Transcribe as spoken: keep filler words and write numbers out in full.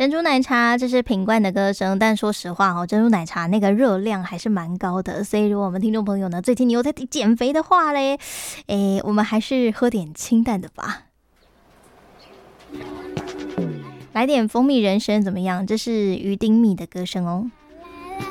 珍珠奶茶，这是品冠的歌声，但说实话哦，珍珠奶茶那个热量还是蛮高的，所以如果我们听众朋友呢，最近你有在减肥的话嘞，诶，我们还是喝点清淡的吧。来点蜂蜜人参怎么样？这是于丁蜜的歌声哦。